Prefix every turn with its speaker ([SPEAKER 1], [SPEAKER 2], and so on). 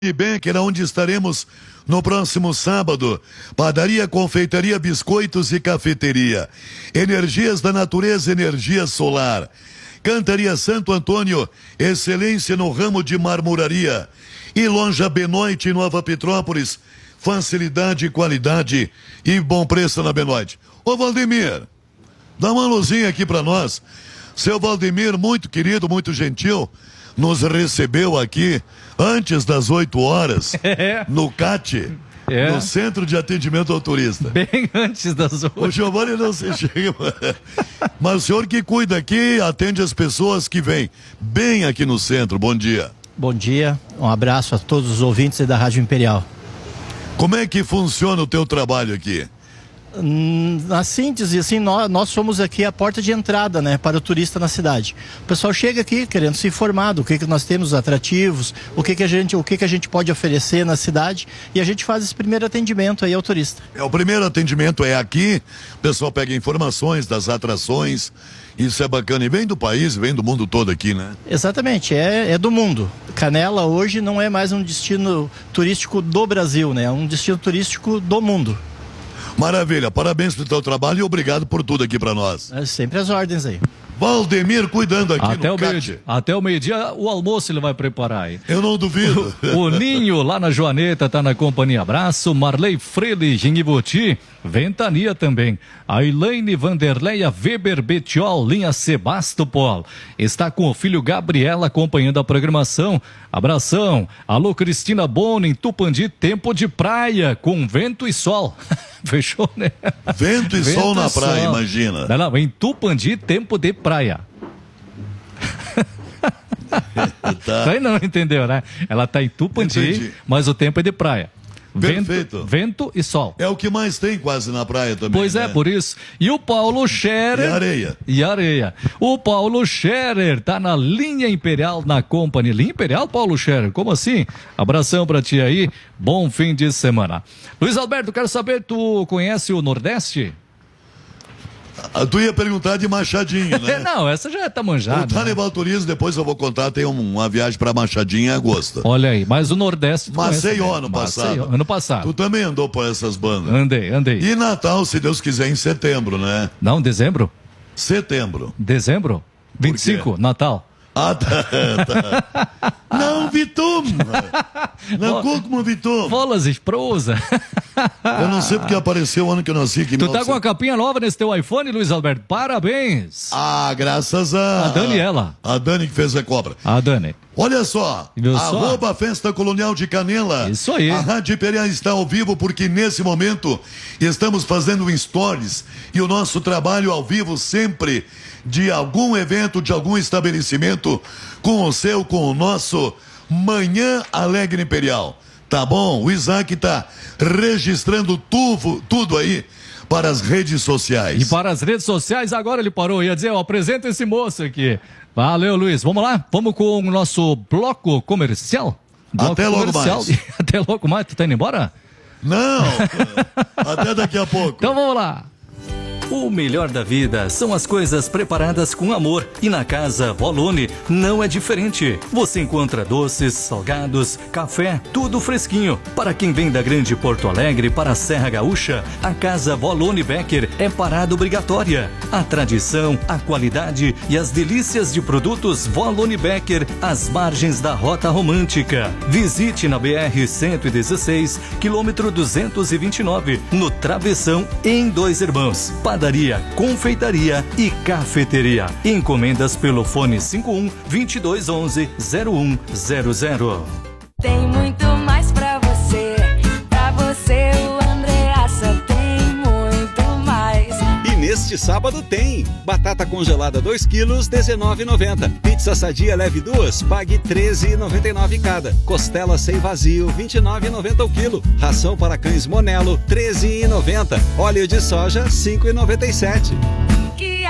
[SPEAKER 1] Becker, onde estaremos no próximo sábado. Padaria, confeitaria, biscoitos e cafeteria. Energias da natureza, energia solar. Cantaria Santo Antônio, excelência no ramo de marmoraria. E Loja Benoit, em Nova Petrópolis, facilidade, qualidade e bom preço na Benoit. Ô Valdemir, dá uma luzinha aqui pra nós. Seu Valdemir, muito querido, muito gentil, nos recebeu aqui antes das 8 horas, no CAT, no Centro de Atendimento ao Turista.
[SPEAKER 2] Bem antes das 8.
[SPEAKER 1] O Giovanni não se chega. Mas o senhor que cuida aqui, atende as pessoas que vêm bem aqui no centro. Bom dia.
[SPEAKER 3] Bom dia, um abraço a todos os ouvintes da Rádio Imperial.
[SPEAKER 1] Como é que funciona o teu trabalho aqui?
[SPEAKER 3] Na síntese, assim, nós somos aqui a porta de entrada, né, para o turista na cidade. O pessoal chega aqui querendo se informar do que nós temos atrativos, o que a gente pode oferecer na cidade, e a gente faz esse primeiro atendimento aí ao turista.
[SPEAKER 1] O primeiro atendimento é aqui, o pessoal pega informações das atrações, isso é bacana, e vem do país, vem do mundo todo aqui, né?
[SPEAKER 3] Exatamente, é do mundo. Canela hoje não é mais um destino turístico do Brasil, né, é um destino turístico do mundo.
[SPEAKER 1] Maravilha, parabéns pelo teu trabalho e obrigado por tudo aqui pra nós.
[SPEAKER 3] Sempre as ordens aí.
[SPEAKER 1] Valdemir cuidando aqui no CAT.
[SPEAKER 2] Até o meio-dia o almoço ele vai preparar aí.
[SPEAKER 1] Eu não duvido.
[SPEAKER 2] O Ninho lá na Joaneta tá na companhia. Abraço, Marley Freire, Genivoti, Ventania também. A Elaine Vanderleia Weber Betiol, linha Sebastopol. Está com o filho Gabriela acompanhando a programação. Abração. Alô, Cristina Bono, em Tupandi, tempo de praia, com vento e sol. Fechou, né?
[SPEAKER 1] Vento e sol na praia, imagina.
[SPEAKER 2] Não, em Tupandi, tempo de praia.
[SPEAKER 1] Tá.
[SPEAKER 2] Aí não entendeu, né? Ela tá em Tupandi, mas o tempo é de praia.
[SPEAKER 1] Perfeito.
[SPEAKER 2] Vento e sol.
[SPEAKER 1] É o que mais tem quase na praia também.
[SPEAKER 2] Pois é,
[SPEAKER 1] né?
[SPEAKER 2] Por isso. E o Paulo Scherer...
[SPEAKER 1] E
[SPEAKER 2] areia. O Paulo Scherer tá na linha Imperial na Company. Linha Imperial, Paulo Scherer? Como assim? Abração pra ti aí. Bom fim de semana. Luiz Alberto, quero saber, tu conhece o Nordeste?
[SPEAKER 1] Tu ia perguntar de Machadinho, né?
[SPEAKER 2] Não, essa já tá manjada.
[SPEAKER 1] O Tanival Turismo, depois eu vou contar, tem uma viagem pra Machadinho em agosto.
[SPEAKER 2] Olha aí, mas o Nordeste...
[SPEAKER 1] Maceió, ano passado.
[SPEAKER 2] Ano passado.
[SPEAKER 1] Tu também andou por essas bandas?
[SPEAKER 2] Andei.
[SPEAKER 1] E Natal, se Deus quiser, em setembro, né?
[SPEAKER 2] Não, dezembro?
[SPEAKER 1] Setembro.
[SPEAKER 2] Dezembro? 25, Natal.
[SPEAKER 1] Ah, tá. Não, Vitum! Não, como Vitum?
[SPEAKER 2] Folas esprosa.
[SPEAKER 1] Eu não sei porque apareceu o ano que eu nasci.
[SPEAKER 2] Tu tá com a capinha nova nesse teu iPhone, Luiz Alberto? Parabéns!
[SPEAKER 1] Ah, graças a
[SPEAKER 2] Daniela.
[SPEAKER 1] A Dani que fez a cobra.
[SPEAKER 2] A Dani.
[SPEAKER 1] Olha só, @ Festa Colonial de Canela.
[SPEAKER 2] Isso aí.
[SPEAKER 1] A Rádio Imperial está ao vivo porque nesse momento estamos fazendo stories e o nosso trabalho ao vivo sempre de algum evento, de algum estabelecimento com o nosso Manhã Alegre Imperial. Tá bom? O Isaac tá registrando tudo aí para as redes sociais.
[SPEAKER 2] E para as redes sociais agora ele parou, ia dizer, apresenta esse moço aqui. Valeu, Luiz. Vamos lá? Vamos com o nosso bloco comercial?
[SPEAKER 1] Até logo mais.
[SPEAKER 2] Até logo mais. Tu tá indo embora?
[SPEAKER 1] Não, até daqui a pouco.
[SPEAKER 2] Então vamos lá.
[SPEAKER 4] O melhor da vida são as coisas preparadas com amor. E na Casa Volone não é diferente. Você encontra doces, salgados, café, tudo fresquinho. Para quem vem da Grande Porto Alegre para a Serra Gaúcha, a Casa Volone Becker é parada obrigatória. A tradição, a qualidade e as delícias de produtos Volone Becker às margens da Rota Romântica. Visite na BR-116, quilômetro 229, no Travessão, em Dois Irmãos. Padaria, confeitaria e cafeteria. Encomendas pelo fone 51-2211-0100.
[SPEAKER 5] Tem muito mais pra você o Andreassa tem muito mais.
[SPEAKER 6] E neste sábado tem batata congelada 2 quilos, R$19,90. Pizza sadia leve 2, pague R$13,99 cada. Costela sem vazio, R$29,90 o quilo. Ração para cães Monelo, R$13,90. Óleo de soja, R$5,97.